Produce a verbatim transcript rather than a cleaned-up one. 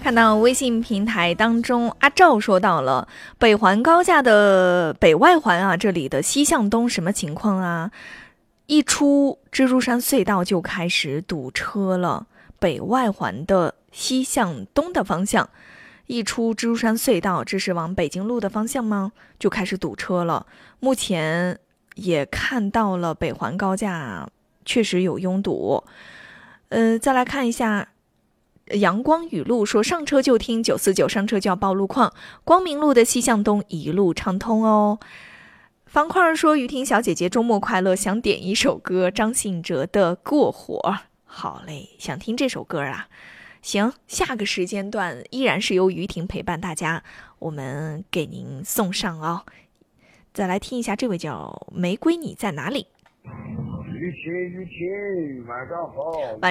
看到微信平台当中，阿赵说到了北环高架的北外环啊，这里的西向东什么情况啊？一出蜘蛛山隧道就开始堵车了，北外环的西向东的方向，一出蜘蛛山隧道，这是往北京路的方向吗？就开始堵车了。目前也看到了北环高架确实有拥堵。呃，再来看一下阳光雨露说，上车就听九四九，上车就要报路况。光明路的西向东一路畅通哦。方块说，于婷小姐姐周末快乐，想点一首歌，张信哲的《过火》。好嘞，想听这首歌啊。行，下个时间段依然是由于婷陪伴大家，我们给您送上哦。再来听一下这位叫玫瑰你在哪里。 雨晴雨晴晚上好。